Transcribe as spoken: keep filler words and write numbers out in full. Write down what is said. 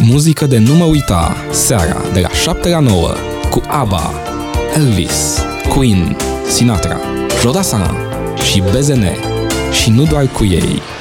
Muzică de nu mă uita, seara de la șapte la nouă, cu ABBA, Elvis, Queen, Sinatra, Jodassin și B Z N. Și nu doar cu ei.